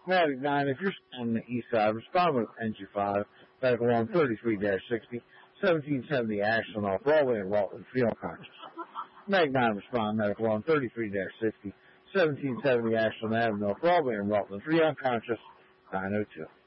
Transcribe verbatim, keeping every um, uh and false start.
Matic nine, if you're on the east side, respond with N G five, medical one thirty-three sixty, seventeen seventy Ashland off Broadway and Walton, free unconscious. Matic nine, respond, medical one thirty-three sixty, seventeen seventy Ashland Avenue off Broadway and Walton, free unconscious, nine oh two.